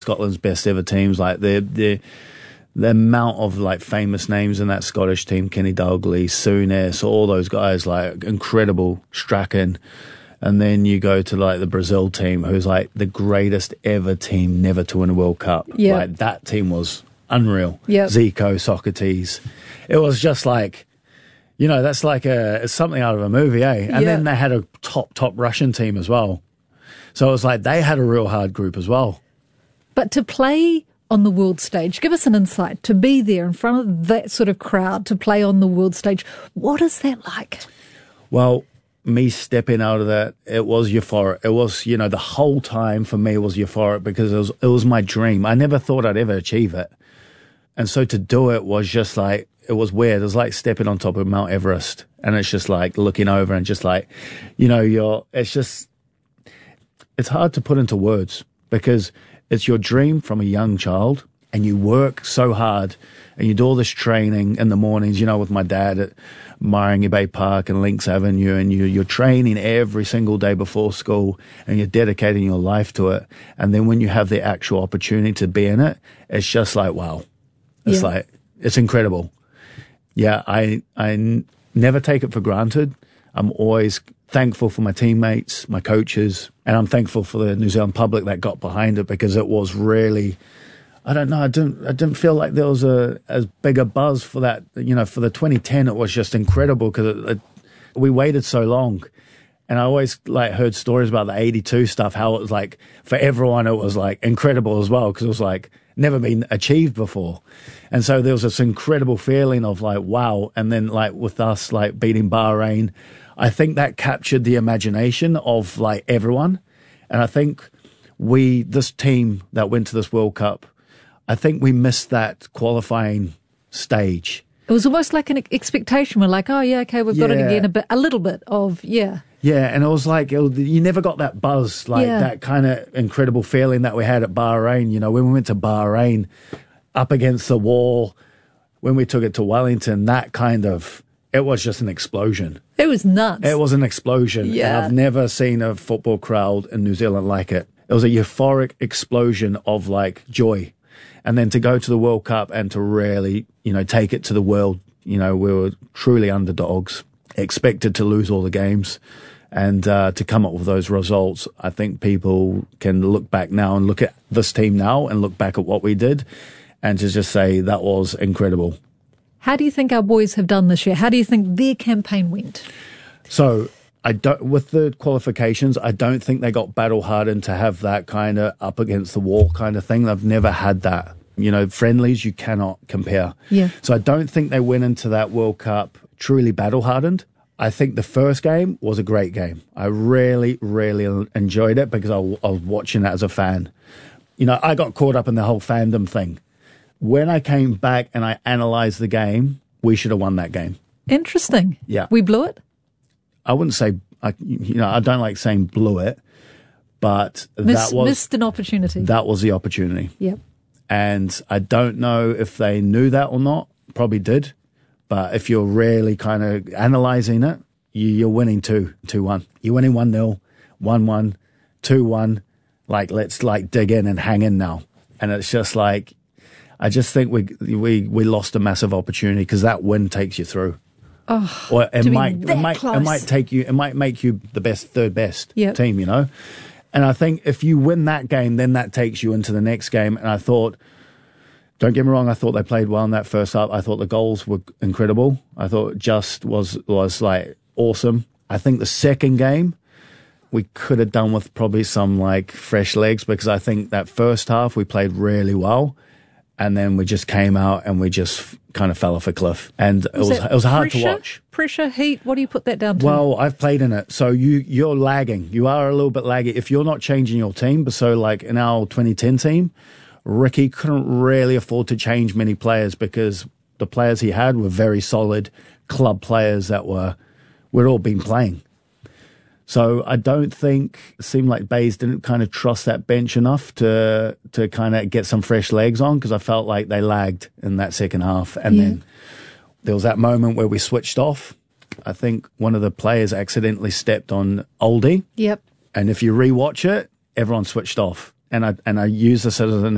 Scotland's best ever teams. Like the amount of like famous names in that Scottish team, Kenny Dalglish, Souness, all those guys, like incredible. Strachan. And then you go to like the Brazil team, who's like the greatest ever team never to win a World Cup. Yeah. Like that team was unreal. Yep. Zico, Socrates. It was just like, you know, that's like it's something out of a movie, eh? And then they had a top Russian team as well. So it was like they had a real hard group as well. But to play on the world stage, give us an insight, to be there in front of that sort of crowd, to play on the world stage, what is that like? Well, me stepping out of that, it was euphoric. It was, you know, the whole time for me was euphoric because it was my dream. I never thought I'd ever achieve it. And so to do it was just like, it was weird. It was like stepping on top of Mount Everest. And it's just like looking over and just like, you know, it's hard to put into words because it's your dream from a young child and you work so hard and you do all this training in the mornings, you know, with my dad at Maringi Bay Park and Lynx Avenue, and you're training every single day before school and you're dedicating your life to it. And then when you have the actual opportunity to be in it, it's just like, wow. It's like, it's incredible. Yeah, I never take it for granted. I'm always thankful for my teammates, my coaches, and I'm thankful for the New Zealand public that got behind it because it was really, I don't know, I didn't feel like there was as big a buzz for that. You know, for the 2010, it was just incredible because we waited so long. And I always like heard stories about the 82 stuff, how it was like, for everyone, it was like incredible as well because it was like never been achieved before. And so there was this incredible feeling of like, wow. And then like with us like beating Bahrain, I think that captured the imagination of like everyone. And I think this team that went to this World Cup, I think we missed that qualifying stage. It was almost like an expectation. We're like, oh yeah, okay, we've got it again. A little bit of, Yeah, and it was like, you never got that buzz, like that kind of incredible feeling that we had at Bahrain. You know, when we went to Bahrain, up against the wall, when we took it to Wellington, that kind of, it was just an explosion. It was nuts. It was an explosion. Yeah. And I've never seen a football crowd in New Zealand like it. It was a euphoric explosion of like joy. And then to go to the World Cup and to really, you know, take it to the world, you know, we were truly underdogs, expected to lose all the games. And to come up with those results, I think people can look back now and look at this team now and look back at what we did and to just say that was incredible. How do you think our boys have done this year? How do you think their campaign went? So with the qualifications, I don't think they got battle hardened to have that kind of up against the wall kind of thing. They've never had that. You know, friendlies, you cannot compare. Yeah. So I don't think they went into that World Cup truly battle hardened. I think the first game was a great game. I really, really enjoyed it because I was watching it as a fan. You know, I got caught up in the whole fandom thing. When I came back and I analysed the game, we should have won that game. Interesting. Yeah. We blew it? I wouldn't say, I don't like saying blew it, but missed an opportunity. That was the opportunity. Yep. And I don't know if they knew that or not. Probably did. But if you're really kind of analysing it, you're winning 2-1. You're winning 1-0, 1-1, 2-1. Like, let's like dig in and hang in now. And it's just like, I just think we lost a massive opportunity because that win takes you through. Oh, or it might take you. It might make you the third best team. You know, and I think if you win that game, then that takes you into the next game. And I thought, don't get me wrong, I thought they played well in that first half. I thought the goals were incredible. I thought Just was like awesome. I think the second game we could have done with probably some like fresh legs because I think that first half we played really well. And then we just came out and we just kind of fell off a cliff. And it was hard to watch. Pressure, heat, what do you put that down to? Well, I've played in it. So you're lagging. You are a little bit laggy. If you're not changing your team, but so like in our 2010 team, Ricky couldn't really afford to change many players because the players he had were very solid club players that we'd all been playing. So I don't think it seemed like Bays didn't kind of trust that bench enough to kind of get some fresh legs on because I felt like they lagged in that second half. And then there was that moment where we switched off. I think one of the players accidentally stepped on Oldie. Yep. And if you rewatch it, everyone switched off. And I use this as an